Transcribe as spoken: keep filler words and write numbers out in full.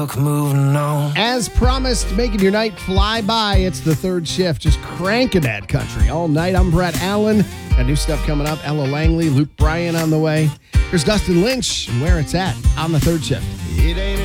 moving on. As promised, making your night fly by. It's the third shift, just cranking that country all night. I'm Brett Allen. Got new stuff coming up. Ella Langley, Luke Bryan on the way. Here's Dustin Lynch and Where It's At on the third shift. It ain't